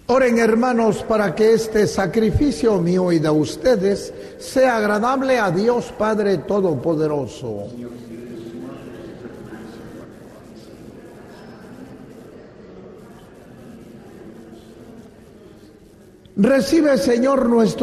Oren, hermanos, para que este sacrificio mío y de ustedes sea agradable a Dios Padre Todopoderoso. Recibe, Señor, nuestro